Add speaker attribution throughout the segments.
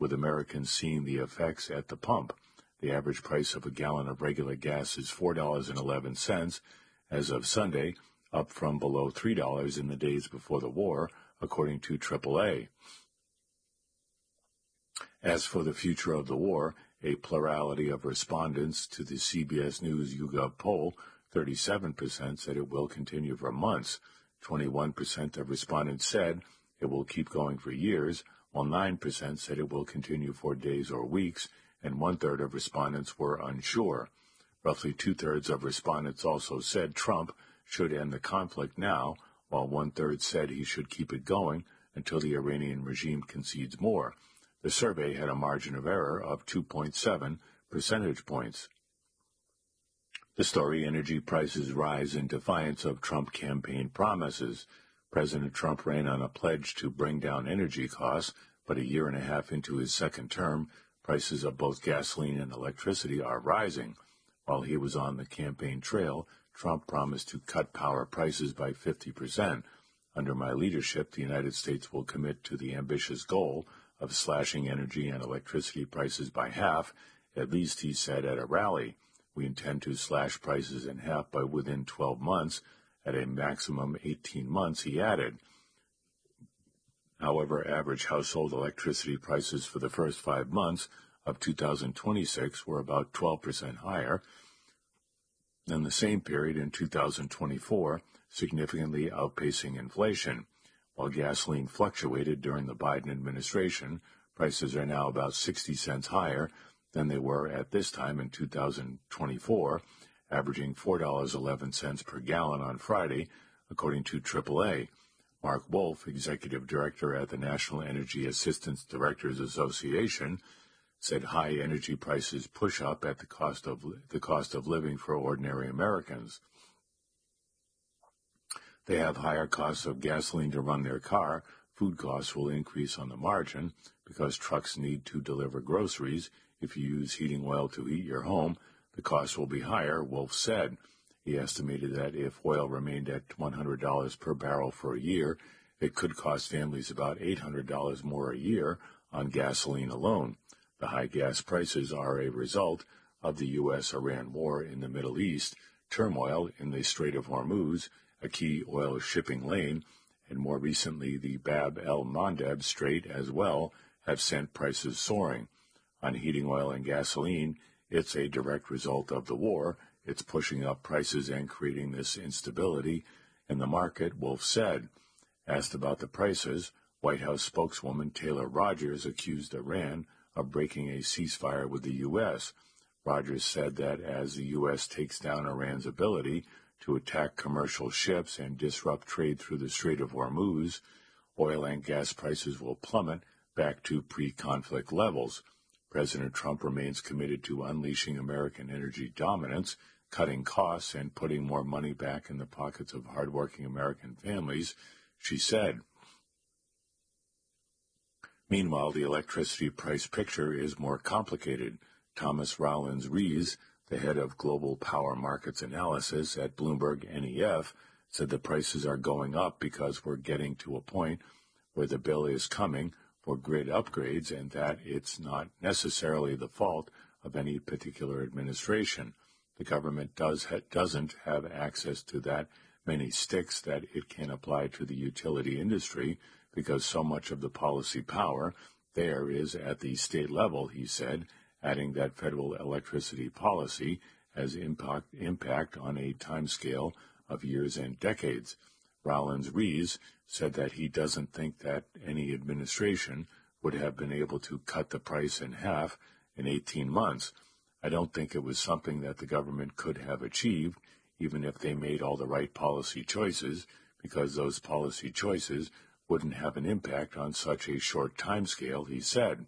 Speaker 1: with Americans seeing the effects at the pump. The average price of a gallon of regular gas is $4.11 as of Sunday, up from below $3 in the days before the war, according to AAA. As for the future of the war, a plurality of respondents to the CBS News YouGov poll, 37% said it will continue for months. 21% of respondents said it will keep going for years, while 9% said it will continue for days or weeks, and one-third of respondents were unsure. Roughly two-thirds of respondents also said Trump should end the conflict now, while one-third said he should keep it going until the Iranian regime concedes more. The survey had a margin of error of 2.7 percentage points. The story: energy prices rise in defiance of Trump campaign promises. President Trump ran on a pledge to bring down energy costs, but a year and a half into his second term, prices of both gasoline and electricity are rising. While he was on the campaign trail, Trump promised to cut power prices by 50%. Under my leadership, the United States will commit to the ambitious goal of slashing energy and electricity prices by half, at least he said at a rally. We intend to slash prices in half by within 12 months, at a maximum 18 months, he added. However, average household electricity prices for the first 5 months of 2026 were about 12% higher than the same period in 2024, significantly outpacing inflation. While gasoline fluctuated during the Biden administration, prices are now about 60 cents higher than they were at this time in 2024, averaging $4.11 per gallon on Friday, according to AAA. Mark Wolf, executive director at the National Energy Assistance Directors Association, said high energy prices push up at the cost of living for ordinary Americans. They have higher costs of gasoline to run their car. Food costs will increase on the margin because trucks need to deliver groceries. If you use heating oil to heat your home, the cost will be higher, Wolf said. He estimated that if oil remained at $100 per barrel for a year, it could cost families about $800 more a year on gasoline alone. The high gas prices are a result of the U.S.-Iran war in the Middle East, turmoil in the Strait of Hormuz, a key oil shipping lane, and more recently the Bab el-Mandeb Strait as well, have sent prices soaring. On heating oil and gasoline, it's a direct result of the war. It's pushing up prices and creating this instability in the market, Wolf said. Asked about the prices, White House spokeswoman Taylor Rogers accused Iran of breaking a ceasefire with the U.S. Rogers said that as the U.S. takes down Iran's ability to attack commercial ships and disrupt trade through the Strait of Hormuz, oil and gas prices will plummet back to pre-conflict levels. President Trump remains committed to unleashing American energy dominance, cutting costs, and putting more money back in the pockets of hardworking American families, she said. Meanwhile, the electricity price picture is more complicated. Thomas Rowlands-Rees, the head of Global Power Markets Analysis at Bloomberg NEF, said the prices are going up because we're getting to a point where the bill is coming for grid upgrades and that it's not necessarily the fault of any particular administration. The government doesn't have access to that many sticks that it can apply to the utility industry because so much of the policy power there is at the state level, he said, adding that federal electricity policy has impact on a timescale of years and decades. Rowlands-Rees said that he doesn't think that any administration would have been able to cut the price in half in 18 months. I don't think it was something that the government could have achieved, even if they made all the right policy choices, because those policy choices wouldn't have an impact on such a short time scale, he said.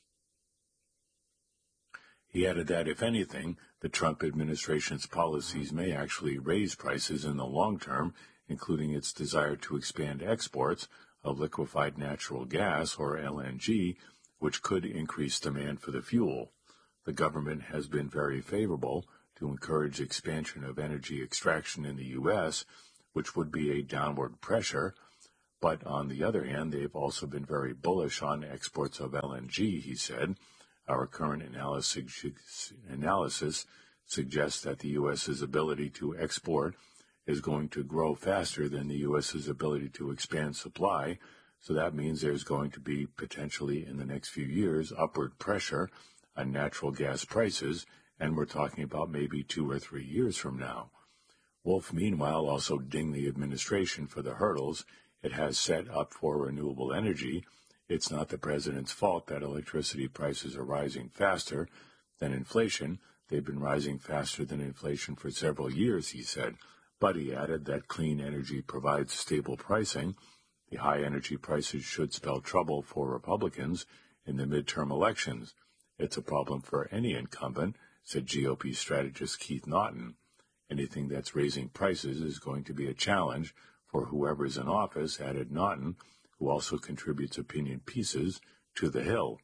Speaker 1: He added that, if anything, the Trump administration's policies may actually raise prices in the long term, including its desire to expand exports of liquefied natural gas, or LNG, which could increase demand for the fuel. The government has been very favorable to encourage expansion of energy extraction in the U.S., which would be a downward pressure, But on the other hand, they've also been very bullish on exports of LNG, he said. Our current analysis suggests that the U.S.'s ability to export is going to grow faster than the U.S.'s ability to expand supply. So that means there's going to be potentially in the next few years upward pressure on natural gas prices, and we're talking about maybe 2 or 3 years from now. Wolf, meanwhile, also dinged the administration for the hurdles it has set up for renewable energy. It's not the president's fault that electricity prices are rising faster than inflation. They've been rising faster than inflation for several years, he said. But he added that clean energy provides stable pricing. The high energy prices should spell trouble for Republicans in the midterm elections. It's a problem for any incumbent, said GOP strategist Keith Naughton. Anything that's raising prices is going to be a challenge for whoever's in office, added Naughton, who also contributes opinion pieces to The Hill.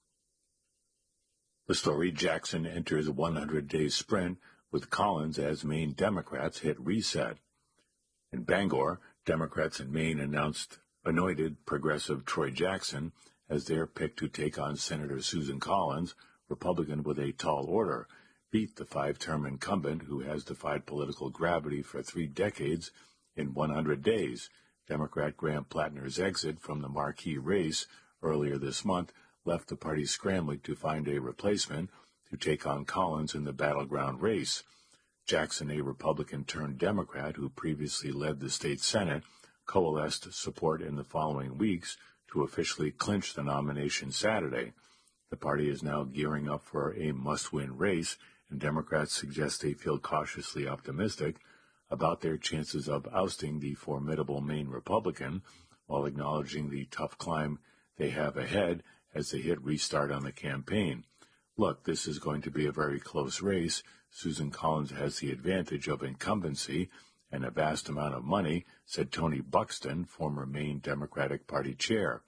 Speaker 1: The story: Jackson enters a 100-day sprint with Collins as Maine Democrats hit reset. In Bangor, Democrats in Maine anointed progressive Troy Jackson as their pick to take on Senator Susan Collins, Republican with a tall order, beat the 5-term incumbent who has defied political gravity for 3 decades in 100 days. Democrat Graham Plattner's exit from the marquee race earlier this month left the party scrambling to find a replacement to take on Collins in the battleground race. Jackson, a Republican-turned-Democrat who previously led the state Senate, coalesced support in the following weeks to officially clinch the nomination Saturday. The party is now gearing up for a must-win race, and Democrats suggest they feel cautiously optimistic about their chances of ousting the formidable Maine Republican, while acknowledging the tough climb they have ahead as they hit restart on the campaign. Look, this is going to be a very close race. Susan Collins has the advantage of incumbency and a vast amount of money, said Tony Buxton, former Maine Democratic Party chair.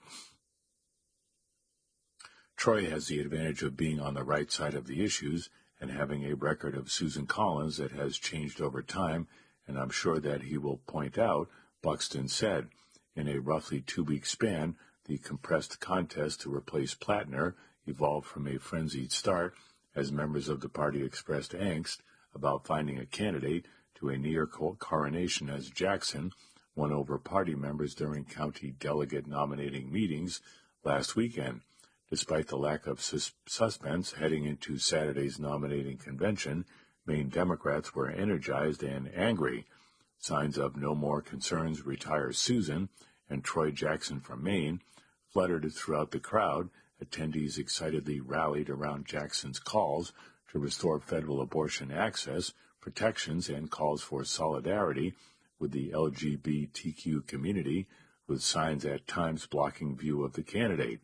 Speaker 1: Troy has the advantage of being on the right side of the issues and having a record of Susan Collins that has changed over time, and I'm sure that he will point out, Buxton said. In a roughly 2-week span, the compressed contest to replace Plattner evolved from a frenzied start as members of the party expressed angst about finding a candidate to a near coronation as Jackson won over party members during county delegate nominating meetings last weekend. Despite the lack of suspense heading into Saturday's nominating convention, Maine Democrats were energized and angry. Signs of "No More Concerns, Retire Susan" and Troy Jackson from Maine fluttered throughout the crowd. Attendees excitedly rallied around Jackson's calls to restore federal abortion access, protections, and calls for solidarity with the LGBTQ community, with signs at times blocking view of the candidate.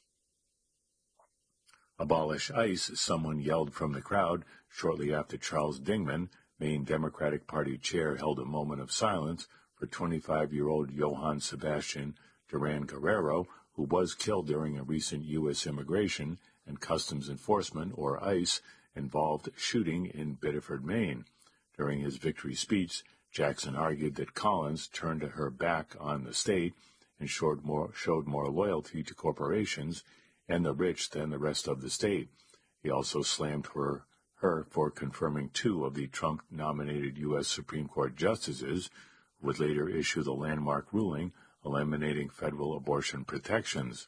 Speaker 1: "Abolish ICE," someone yelled from the crowd shortly after Charles Dingman, Maine Democratic Party chair, held a moment of silence for 25-year-old Johann Sebastian Duran Guerrero, who was killed during a recent U.S. Immigration and Customs Enforcement, or ICE, involved shooting in Biddeford, Maine. During his victory speech, Jackson argued that Collins turned her back on the state and showed more loyalty to corporations and the rich than the rest of the state. He also slammed her for confirming 2 of the Trump-nominated U.S. Supreme Court justices, who would later issue the landmark ruling eliminating federal abortion protections.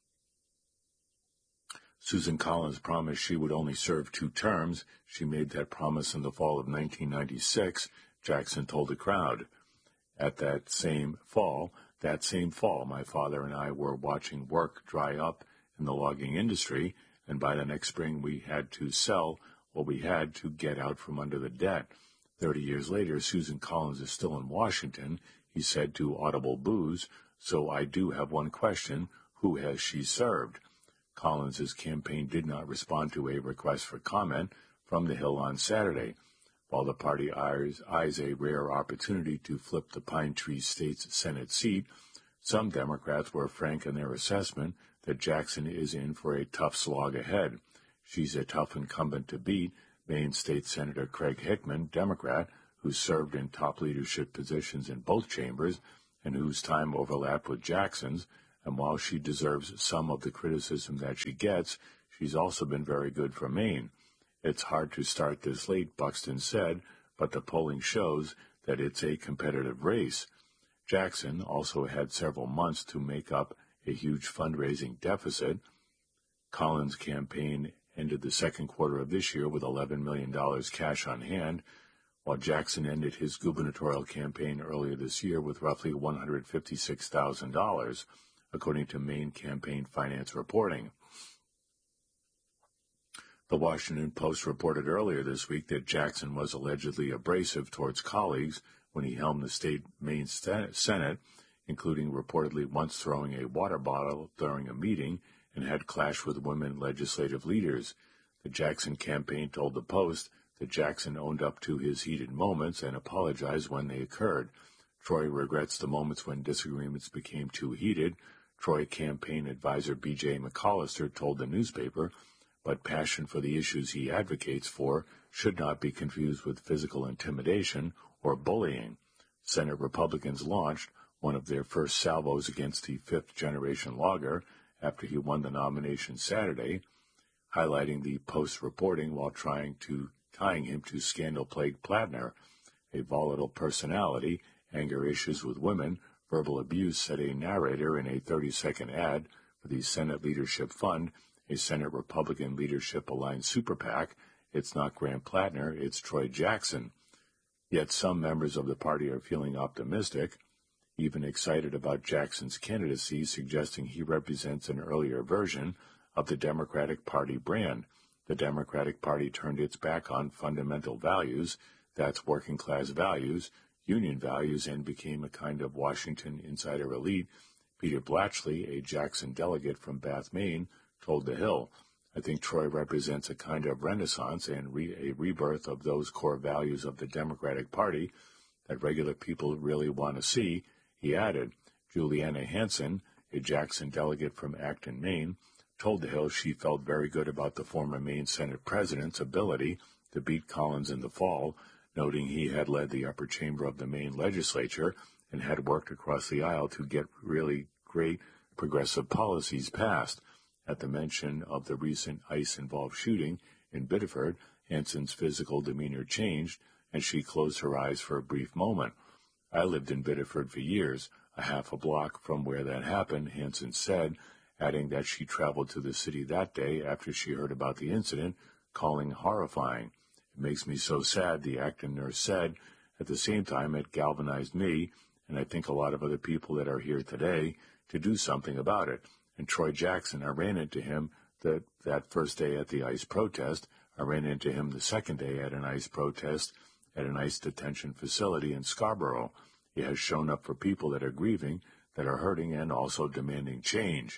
Speaker 1: Susan Collins promised she would only serve 2 terms. She made that promise in the fall of 1996, Jackson told the crowd. That same fall, my father and I were watching work dry up in the logging industry, and by the next spring we had to sell what we had to get out from under the debt. 30 years later, Susan Collins is still in Washington, he said to Audible Booze, so I do have one question: who has she served? Collins's campaign did not respond to a request for comment from the Hill on Saturday. While the party eyes a rare opportunity to flip the Pine Tree State's Senate seat, some Democrats were frank in their assessment that Jackson is in for a tough slog ahead. She's a tough incumbent to beat, Maine State Senator Craig Hickman, Democrat, who served in top leadership positions in both chambers, and whose time overlapped with Jackson's, and while she deserves some of the criticism that she gets, she's also been very good for Maine. It's hard to start this late, Buxton said, but the polling shows that it's a competitive race. Jackson also had several months to make up a huge fundraising deficit. Collins' campaign ended the second quarter of this year with $11 million cash on hand, while Jackson ended his gubernatorial campaign earlier this year with roughly $156,000, according to Maine Campaign Finance reporting. The Washington Post reported earlier this week that Jackson was allegedly abrasive towards colleagues when he helmed the state Maine Senate, including reportedly once throwing a water bottle during a meeting and had clashed with women legislative leaders. The Jackson campaign told the Post that Jackson owned up to his heated moments and apologized when they occurred. Troy regrets the moments when disagreements became too heated. Troy campaign advisor B.J. McCollister told the newspaper, but passion for the issues he advocates for should not be confused with physical intimidation or bullying. Senate Republicans launched one of their first salvos against the fifth-generation logger after he won the nomination Saturday, highlighting the Post reporting while tying him to scandal-plagued Plattner, a volatile personality, anger issues with women, verbal abuse, said a narrator in a 30-second ad for the Senate Leadership Fund, a Senate Republican leadership-aligned super PAC. It's not Graham Plattner, it's Troy Jackson. Yet some members of the party are feeling optimistic, even excited about Jackson's candidacy, suggesting he represents an earlier version of the Democratic Party brand. The Democratic Party turned its back on fundamental values, that's working-class values, union values, and became a kind of Washington insider elite. Peter Blatchley, a Jackson delegate from Bath, Maine, told The Hill, I think Troy represents a kind of renaissance and a rebirth of those core values of the Democratic Party that regular people really want to see. He added, Juliana Hansen, a Jackson delegate from Acton, Maine, told The Hill she felt very good about the former Maine Senate president's ability to beat Collins in the fall, noting he had led the upper chamber of the Maine legislature and had worked across the aisle to get really great progressive policies passed. At the mention of the recent ICE-involved shooting in Biddeford, Hansen's physical demeanor changed, and she closed her eyes for a brief moment. I lived in Biddeford for years, a half a block from where that happened, Hansen said, adding that she traveled to the city that day after she heard about the incident, calling horrifying. It makes me so sad, the Acton nurse said. At the same time, it galvanized me, and I think a lot of other people that are here today, to do something about it. And Troy Jackson, I ran into him that first day at the ICE protest. I ran into him the second day at an ICE protest at an ICE detention facility in Scarborough. He has shown up for people that are grieving, that are hurting, and also demanding change.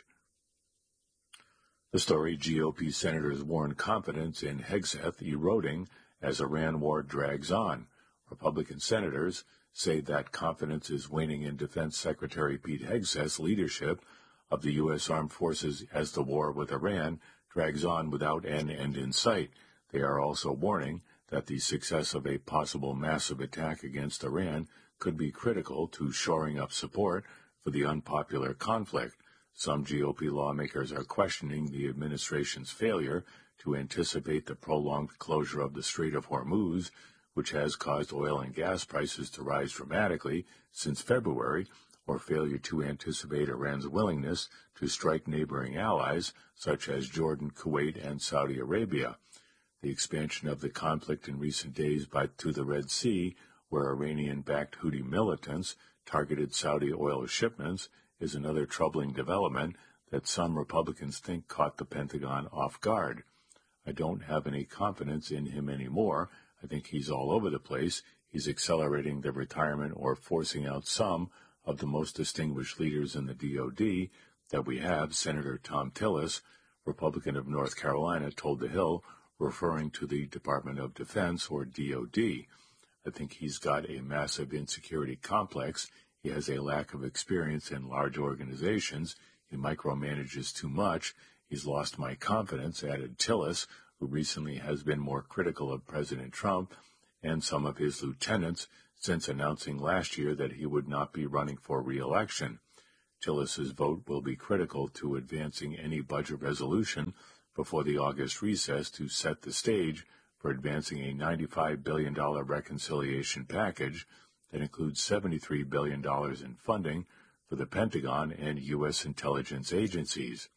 Speaker 1: The story, GOP senators warn confidence in Hegseth eroding as Iran war drags on. Republican senators say that confidence is waning in Defense Secretary Pete Hegseth's leadership of the U.S. Armed Forces as the war with Iran drags on without an end in sight. They are also warning that the success of a possible massive attack against Iran could be critical to shoring up support for the unpopular conflict. Some GOP lawmakers are questioning the administration's failure to anticipate the prolonged closure of the Strait of Hormuz, which has caused oil and gas prices to rise dramatically since February, or failure to anticipate Iran's willingness to strike neighboring allies such as Jordan, Kuwait, and Saudi Arabia. The expansion of the conflict in recent days to the Red Sea, where Iranian-backed Houthi militants targeted Saudi oil shipments, is another troubling development that some Republicans think caught the Pentagon off guard. I don't have any confidence in him anymore. I think he's all over the place. He's accelerating the retirement or forcing out some of the most distinguished leaders in the DOD that we have. Senator Thom Tillis, Republican of North Carolina, told The Hill, referring to the Department of Defense, or DOD. I think he's got a massive insecurity complex. He has a lack of experience in large organizations. He micromanages too much. He's lost my confidence, added Tillis, who recently has been more critical of President Trump and some of his lieutenants, since announcing last year that he would not be running for re-election. Tillis's vote will be critical to advancing any budget resolution before the August recess to set the stage for advancing a $95 billion reconciliation package that includes $73 billion in funding for the Pentagon and U.S. intelligence agencies.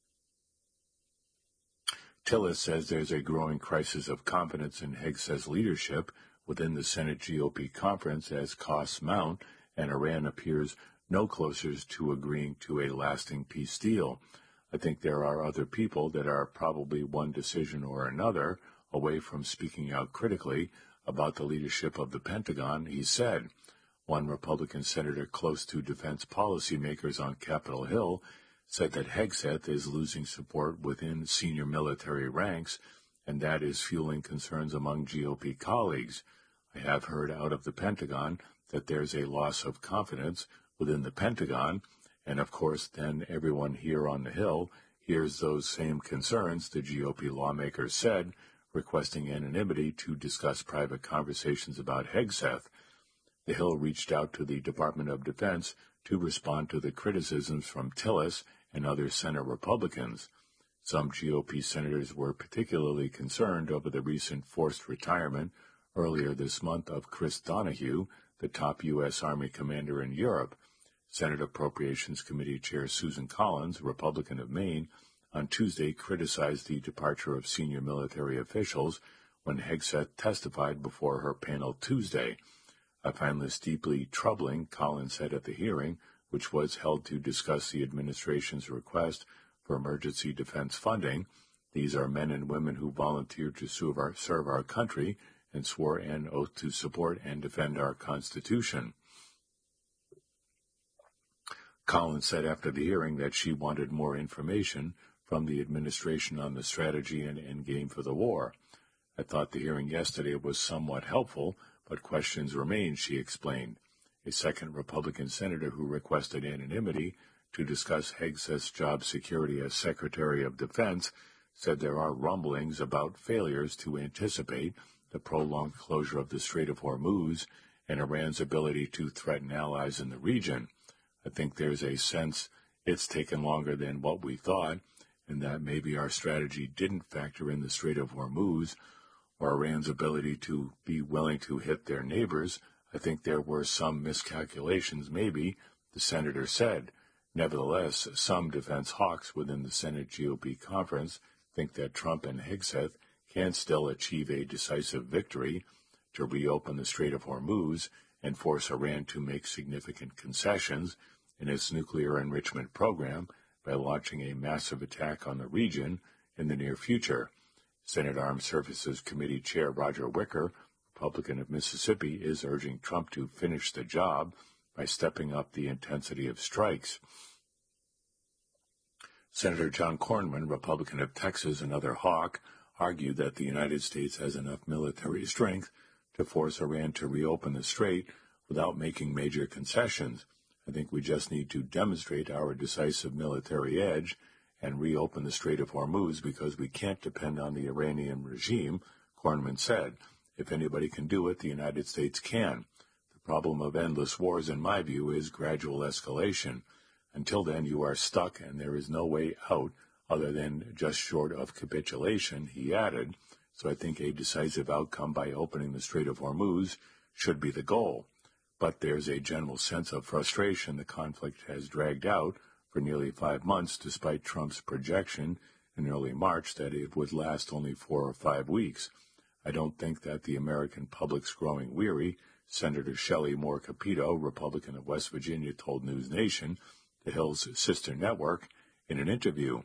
Speaker 1: Tillis says there's a growing crisis of confidence in Hegseth's leadership within the Senate GOP conference as costs mount and Iran appears no closer to agreeing to a lasting peace deal. I think there are other people that are probably one decision or another away from speaking out critically about the leadership of the Pentagon, he said. One Republican senator close to defense policymakers on Capitol Hill said that Hegseth is losing support within senior military ranks, and that is fueling concerns among GOP colleagues. I have heard out of the Pentagon that there's a loss of confidence within the Pentagon, and of course then everyone here on the Hill hears those same concerns, the GOP lawmakers said, requesting anonymity to discuss private conversations about Hegseth. The Hill reached out to the Department of Defense to respond to the criticisms from Tillis and other Senate Republicans. Some GOP senators were particularly concerned over the recent forced retirement earlier this month of Chris Donahue, the top U.S. Army commander in Europe. Senate Appropriations Committee Chair Susan Collins, Republican of Maine, on Tuesday criticized the departure of senior military officials when Hegseth testified before her panel Tuesday. I find this deeply troubling, Collins said at the hearing, which was held to discuss the administration's request for emergency defense funding. These are men and women who volunteered to serve our country and swore an oath to support and defend our Constitution. Collins said after the hearing that she wanted more information from the administration on the strategy and endgame for the war. I thought the hearing yesterday was somewhat helpful, but questions remain, she explained. A second Republican senator who requested anonymity to discuss Hegseth's job security as Secretary of Defense said there are rumblings about failures to anticipate the prolonged closure of the Strait of Hormuz and Iran's ability to threaten allies in the region. I think there's a sense it's taken longer than what we thought, and that maybe our strategy didn't factor in the Strait of Hormuz or Iran's ability to be willing to hit their neighbors. I think there were some miscalculations, maybe, the senator said. Nevertheless, some defense hawks within the Senate GOP conference think that Trump and Hegseth can still achieve a decisive victory to reopen the Strait of Hormuz and force Iran to make significant concessions in its nuclear enrichment program by launching a massive attack on the region in the near future. Senate Armed Services Committee Chair Roger Wicker, Republican of Mississippi, is urging Trump to finish the job by stepping up the intensity of strikes. Senator John Cornyn, Republican of Texas, another hawk, argued that the United States has enough military strength to force Iran to reopen the strait without making major concessions. I think we just need to demonstrate our decisive military edge and reopen the Strait of Hormuz because we can't depend on the Iranian regime, Cornyn said. If anybody can do it, the United States can. The problem of endless wars, in my view, is gradual escalation. Until then, you are stuck and there is no way out other than just short of capitulation, he added. So I think a decisive outcome by opening the Strait of Hormuz should be the goal. But there's a general sense of frustration. The conflict has dragged out for nearly 5 months, despite Trump's projection in early March that it would last only 4 or 5 weeks. I don't think that the American public's growing weary, Senator Shelley Moore Capito, Republican of West Virginia, told News Nation, the Hill's sister network, in an interview.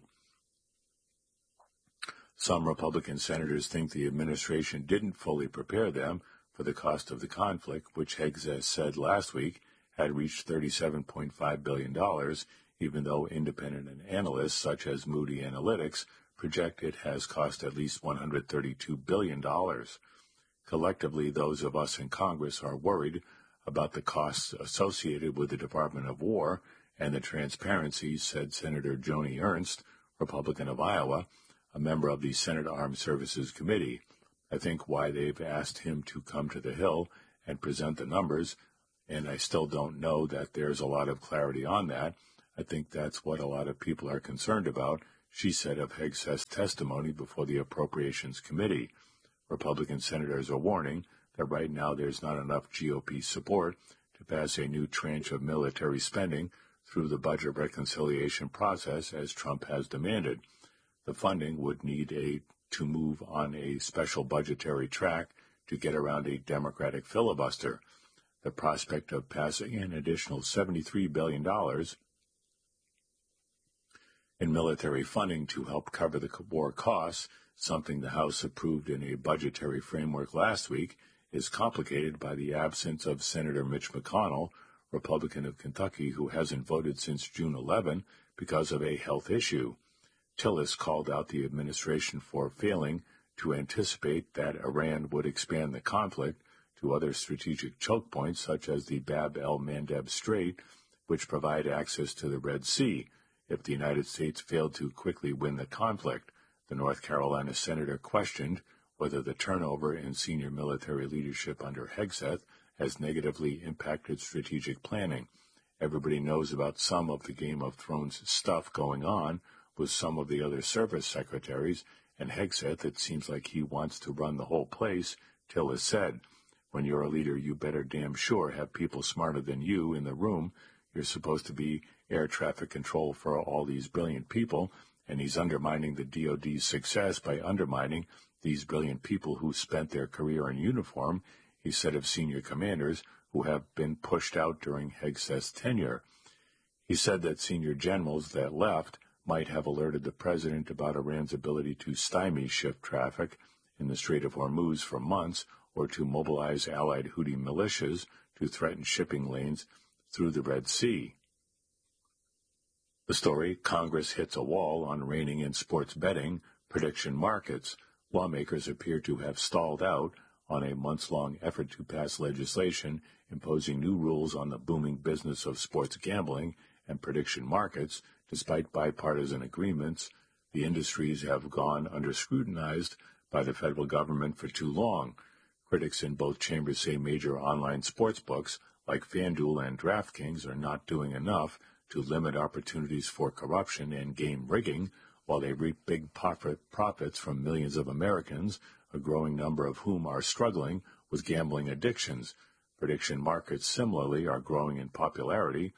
Speaker 1: Some Republican senators think the administration didn't fully prepare them for the cost of the conflict, which Hegseth said last week had reached $37.5 billion, even though independent analysts such as Moody Analytics project it has cost at least $132 billion. Collectively, those of us in Congress are worried about the costs associated with the Department of War and the transparency, said Senator Joni Ernst, Republican of Iowa, a member of the Senate Armed Services Committee. I think why they've asked him to come to the Hill and present the numbers, and I still don't know that there's a lot of clarity on that. I think that's what a lot of people are concerned about, she said of Hegseth's testimony before the Appropriations Committee. Republican senators are warning that right now there's not enough GOP support to pass a new tranche of military spending through the budget reconciliation process as Trump has demanded. The funding would need to move on a special budgetary track to get around a Democratic filibuster. The prospect of passing an additional $73 billion in military funding to help cover the war costs, something the House approved in a budgetary framework last week, is complicated by the absence of Senator Mitch McConnell, Republican of Kentucky, who hasn't voted since June 11 because of a health issue. Tillis called out the administration for failing to anticipate that Iran would expand the conflict to other strategic choke points such as the Bab el-Mandeb Strait, which provide access to the Red Sea, if the United States failed to quickly win the conflict. The North Carolina senator questioned whether the turnover in senior military leadership under Hegseth has negatively impacted strategic planning. Everybody knows about some of the Game of Thrones stuff going on with some of the other service secretaries, and Hegseth, it seems like he wants to run the whole place, Tillis said. When you're a leader, you better damn sure have people smarter than you in the room. You're supposed to be air traffic control for all these brilliant people, and he's undermining the DOD's success by undermining these brilliant people who spent their career in uniform, he said of senior commanders who have been pushed out during Hegseth's tenure. He said that senior generals that left might have alerted the president about Iran's ability to stymie ship traffic in the Strait of Hormuz for months or to mobilize allied Houthi militias to threaten shipping lanes through the Red Sea. The story, Congress hits a wall on reining in sports betting prediction markets. Lawmakers appear to have stalled out on a months-long effort to pass legislation imposing new rules on the booming business of sports gambling and prediction markets. Despite bipartisan agreements, the industries have gone under-scrutinized by the federal government for too long. Critics in both chambers say major online sports books like FanDuel and DraftKings are not doing enough to limit opportunities for corruption and game rigging, while they reap big profits from millions of Americans, a growing number of whom are struggling with gambling addictions. Prediction markets similarly are growing in popularity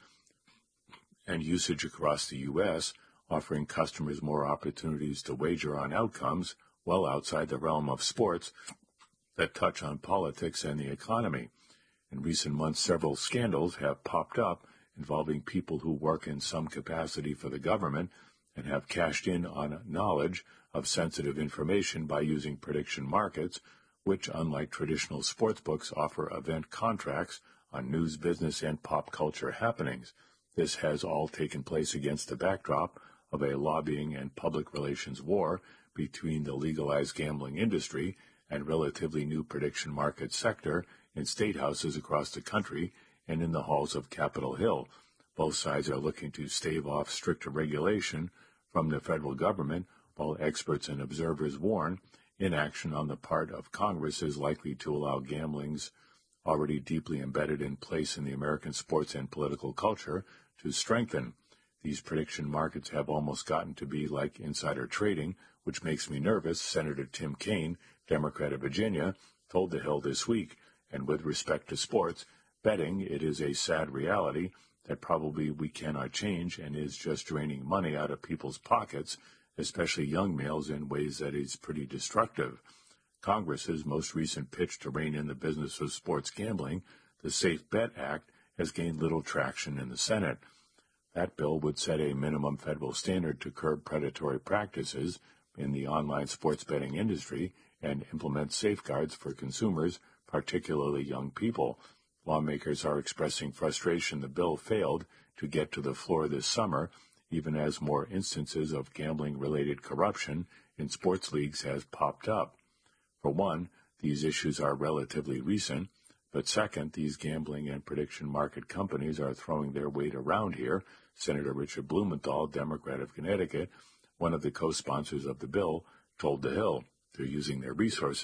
Speaker 1: and usage across the U.S., offering customers more opportunities to wager on outcomes well outside the realm of sports that touch on politics and the economy. In recent months, several scandals have popped up involving people who work in some capacity for the government and have cashed in on knowledge of sensitive information by using prediction markets, which, unlike traditional sports books, offer event contracts on news, business, and pop culture happenings. This has all taken place against the backdrop of a lobbying and public relations war between the legalized gambling industry and relatively new prediction market sector in state houses across the country and in the halls of Capitol Hill. Both sides are looking to stave off stricter regulation from the federal government, while experts and observers warn inaction on the part of Congress is likely to allow gambling's already deeply embedded in place in the American sports and political culture to strengthen. These prediction markets have almost gotten to be like insider trading, which makes me nervous, Senator Tim Kaine, Democrat of Virginia, told The Hill this week. And with respect to sports betting, it is a sad reality that probably we cannot change and is just draining money out of people's pockets, especially young males, in ways that is pretty destructive. Congress's most recent pitch to rein in the business of sports gambling, the Safe Bet Act, has gained little traction in the Senate. That bill would set a minimum federal standard to curb predatory practices in the online sports betting industry and implement safeguards for consumers, particularly young people. Lawmakers are expressing frustration the bill failed to get to the floor this summer, even as more instances of gambling-related corruption in sports leagues has popped up. For one, these issues are relatively recent, but second, these gambling and prediction market companies are throwing their weight around here. Senator Richard Blumenthal, Democrat of Connecticut, one of the co-sponsors of the bill, told The Hill they're using their resources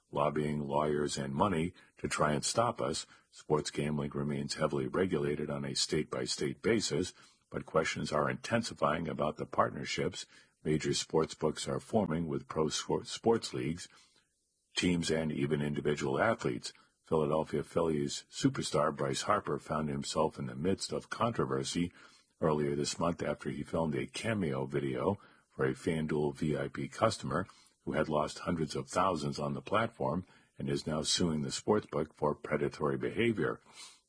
Speaker 1: lobbying lawyers and money to try and stop us. Sports gambling remains heavily regulated on a state-by-state basis, but questions are intensifying about the partnerships major sports books are forming with pro sports leagues, teams, and even individual athletes. Philadelphia Phillies superstar Bryce Harper found himself in the midst of controversy earlier this month after he filmed a cameo video for a FanDuel VIP customer who had lost hundreds of thousands on the platform and is now suing the sportsbook for predatory behavior.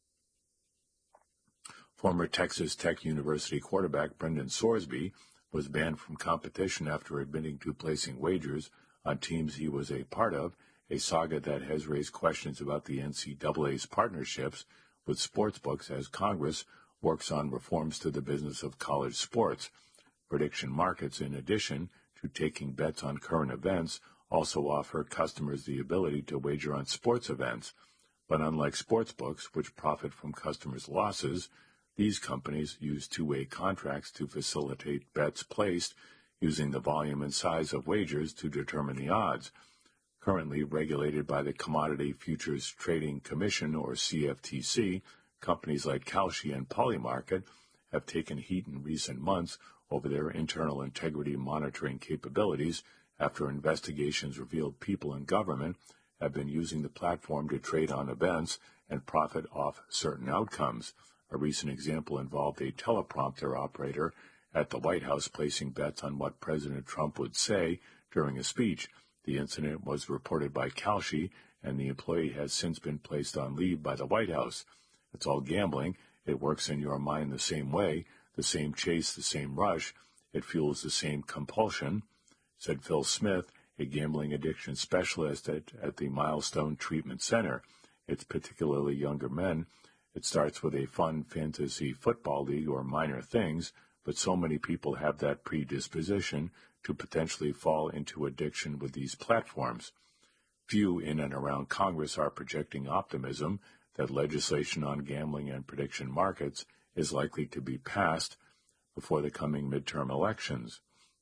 Speaker 1: Former Texas Tech University quarterback Brendan Sorsby was banned from competition after admitting to placing wagers on teams he was a part of, a saga that has raised questions about the NCAA's partnerships with sportsbooks as Congress works on reforms to the business of college sports. Prediction markets, in addition to taking bets on current events, also offer customers the ability to wager on sports events. But unlike sportsbooks, which profit from customers' losses, these companies use two-way contracts to facilitate bets placed using the volume and size of wagers to determine the odds. Currently regulated by the Commodity Futures Trading Commission, or CFTC, companies like Kalshi and Polymarket have taken heat in recent months over their internal integrity monitoring capabilities after investigations revealed people in government have been using the platform to trade on events and profit off certain outcomes. A recent example involved a teleprompter operator at the White House placing bets on what President Trump would say during a speech. The incident was reported by Kalshi, and the employee has since been placed on leave by the White House. It's all gambling. It works in your mind the same way, the same chase, the same rush. It fuels the same compulsion, said Phil Smith, a gambling addiction specialist at the Milestone Treatment Center. It's particularly younger men. It starts with a fun fantasy football league or minor things, but so many people have that predisposition to potentially fall into addiction with these platforms. Few in and around Congress are projecting optimism that legislation on gambling and prediction markets is likely to be passed before the coming midterm elections.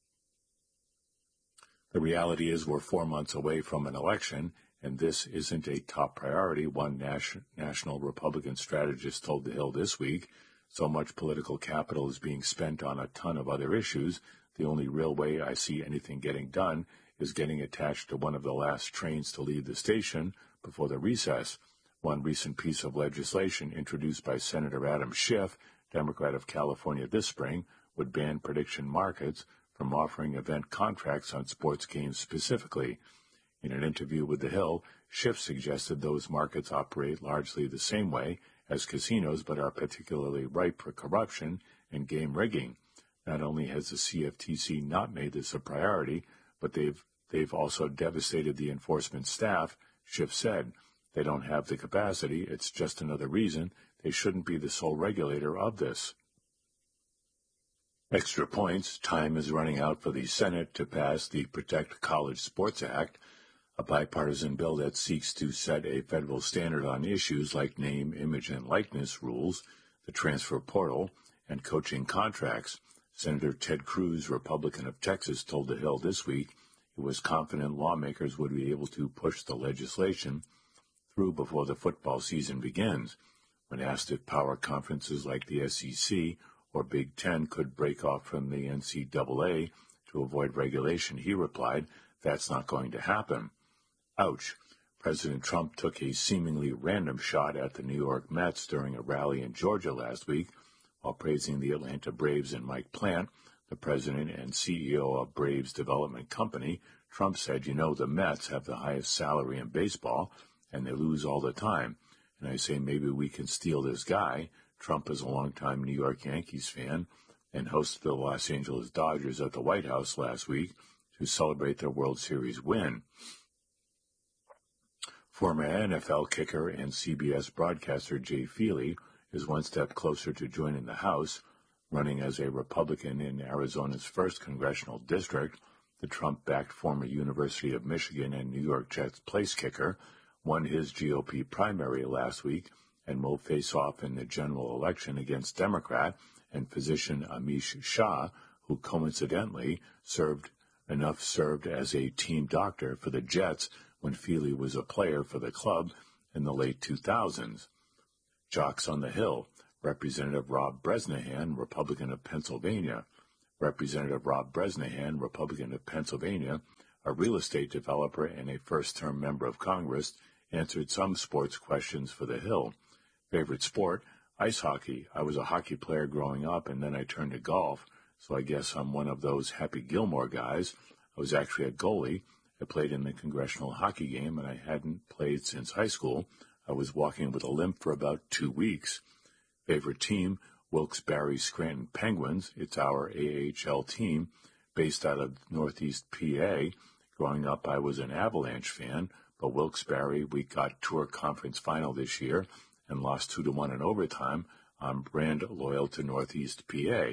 Speaker 1: The reality is we're 4 months away from an election, and this isn't a top priority, one national Republican strategist told The Hill this week. So much political capital is being spent on a ton of other issues. The only real way I see anything getting done is getting attached to one of the last trains to leave the station before the recess. One recent piece of legislation introduced by Senator Adam Schiff, Democrat of California, this spring would ban prediction markets from offering event contracts on sports games specifically. In an interview with The Hill, Schiff suggested those markets operate largely the same way as casinos, but are particularly ripe for corruption and game rigging. Not only has the CFTC not made this a priority, but they've also devastated the enforcement staff, Schiff said. They don't have the capacity. It's just another reason they shouldn't be the sole regulator of this. Extra points. Time is running out for the Senate to pass the Protect College Sports Act, a bipartisan bill that seeks to set a federal standard on issues like name, image, and likeness rules, the transfer portal, and coaching contracts. Senator Ted Cruz, Republican of Texas, told The Hill this week he was confident lawmakers would be able to push the legislation through before the football season begins. When asked if power conferences like the SEC or Big Ten could break off from the NCAA to avoid regulation, he replied, "That's not going to happen." Ouch. President Trump took a seemingly random shot at the New York Mets during a rally in Georgia last week. While praising the Atlanta Braves and Mike Plant, the president and CEO of Braves Development Company, Trump said, the Mets have the highest salary in baseball, and they lose all the time. And I say maybe we can steal this guy. Trump is a longtime New York Yankees fan and hosted the Los Angeles Dodgers at the White House last week to celebrate their World Series win. Former NFL kicker and CBS broadcaster Jay Feely is one step closer to joining the House. Running as a Republican in Arizona's 1st congressional district, the Trump-backed former University of Michigan and New York Jets place kicker won his GOP primary last week and will face off in the general election against Democrat and physician Amish Shah, who coincidentally served Enough served as a team doctor for the Jets when Feely was a player for the club in the late 2000s. Jocks on the Hill, Representative Rob Bresnahan, Republican of Pennsylvania. Representative Rob Bresnahan, Republican of Pennsylvania, a real estate developer and a first-term member of Congress, answered some sports questions for the Hill. Favorite sport? Ice hockey. I was a hockey player growing up, and then I turned to golf, so I guess I'm one of those Happy Gilmore guys. I was actually a goalie. I played in the congressional hockey game, and I hadn't played since high school. I was walking with a limp for about 2 weeks. Favorite team? Wilkes-Barre Scranton Penguins. It's our AHL team based out of Northeast PA. Growing up, I was an Avalanche fan, but Wilkes-Barre, we got Tour Conference Final this year and lost 2-1 in overtime. I'm brand loyal to Northeast PA.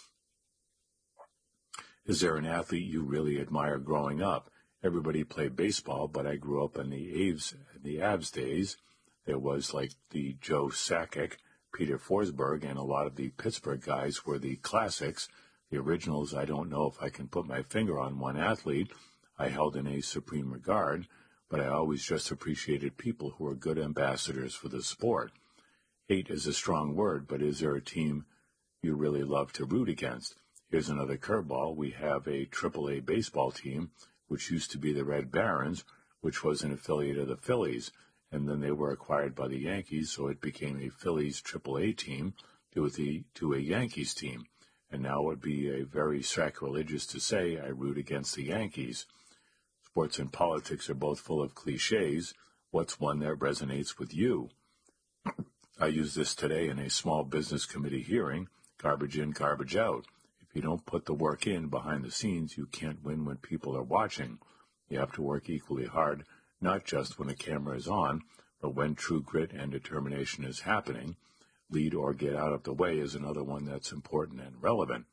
Speaker 1: Is there an athlete you really admire growing up? Everybody played baseball, but I grew up in the Avs days. There was like the Joe Sakic, Peter Forsberg, and a lot of the Pittsburgh guys were the classics. The originals, I don't know if I can put my finger on one athlete I held in a supreme regard, but I always just appreciated people who were good ambassadors for the sport. Hate is a strong word, but is there a team you really love to root against? Here's another curveball. We have a AAA baseball team, which used to be the Red Barons, which was an affiliate of the Phillies, and then they were acquired by the Yankees, so it became a Phillies AAA team to a Yankees team. And now it would be a very sacrilegious to say I root against the Yankees. Sports and politics are both full of cliches. What's one that resonates with you? I used this today in a small business committee hearing, garbage in, garbage out. If you don't put the work in behind the scenes, you can't win when people are watching. You have to work equally hard, not just when the camera is on, but when true grit and determination is happening. Lead or get out of the way is another one that's important and relevant.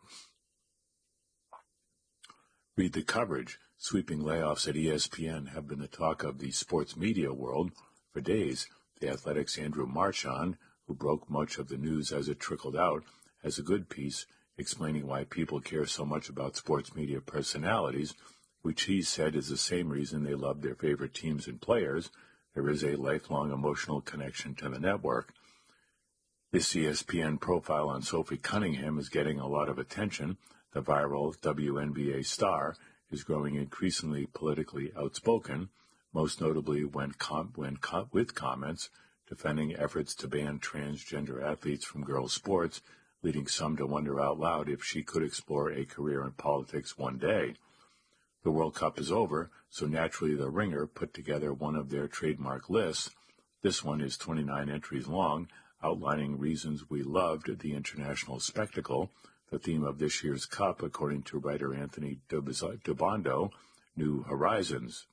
Speaker 1: Read the coverage. Sweeping layoffs at ESPN have been the talk of the sports media world for days. The Athletic's Andrew Marchand, who broke much of the news as it trickled out, has a good piece explaining why people care so much about sports media personalities, which he said is the same reason they love their favorite teams and players. There is a lifelong emotional connection to the network. This ESPN profile on Sophie Cunningham is getting a lot of attention. The viral WNBA star is growing increasingly politically outspoken, most notably with comments defending efforts to ban transgender athletes from girls' sports, leading some to wonder out loud if she could explore a career in politics one day. The World Cup is over, so naturally The Ringer put together one of their trademark lists. This one is 29 entries long, outlining reasons we loved the international spectacle. The theme of this year's Cup, according to writer Anthony Dubando, New Horizons.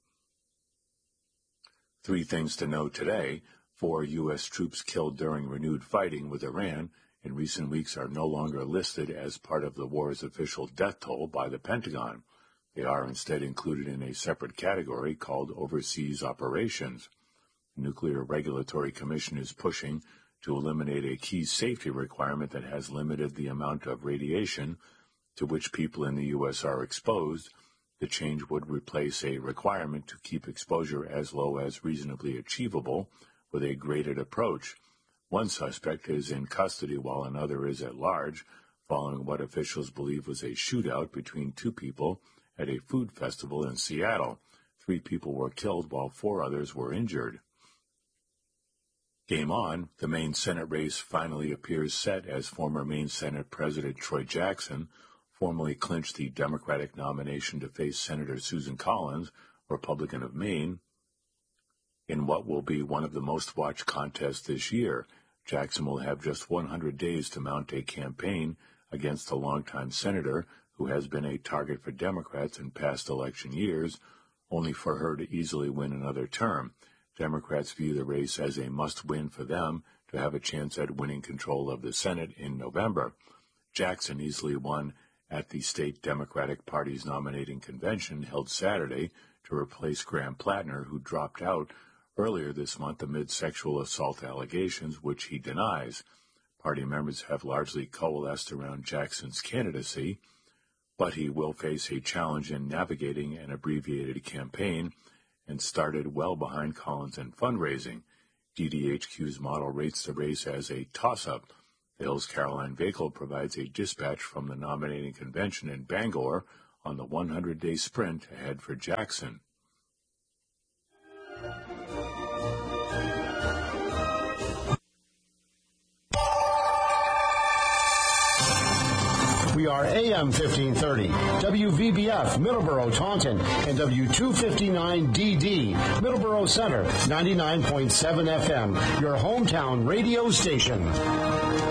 Speaker 1: 3 things to know today. 4 U.S. troops killed during renewed fighting with Iran in recent weeks are no longer listed as part of the war's official death toll by the Pentagon. They are instead included in a separate category called Overseas Operations. The Nuclear Regulatory Commission is pushing to eliminate a key safety requirement that has limited the amount of radiation to which people in the U.S. are exposed. The change would replace a requirement to keep exposure as low as reasonably achievable with a graded approach. One suspect is in custody while another is at large, following what officials believe was a shootout between 2 people at a food festival in Seattle. 3 people were killed while 4 others were injured. Game on, the Maine Senate race finally appears set as former Maine Senate President Troy Jackson formally clinched the Democratic nomination to face Senator Susan Collins, Republican of Maine, in what will be one of the most watched contests this year. Jackson will have just 100 days to mount a campaign against a longtime senator who has been a target for Democrats in past election years, only for her to easily win another term. Democrats view the race as a must-win for them to have a chance at winning control of the Senate in November. Jackson easily won at the state Democratic Party's nominating convention held Saturday to replace Graham Plattner, who dropped out earlier this month amid sexual assault allegations, which he denies. Party members have largely coalesced around Jackson's candidacy. but he will face a challenge in navigating an abbreviated campaign and started well behind Collins in fundraising. DDHQ's model rates the race as a toss-up. The Hills Caroline vehicle provides a dispatch from the nominating convention in Bangor on the 100-day sprint ahead for Jackson.
Speaker 2: We are AM 1530, WVBF, Middleborough, Taunton, and W259DD, Middleborough Center, 99.7 FM, your hometown radio station.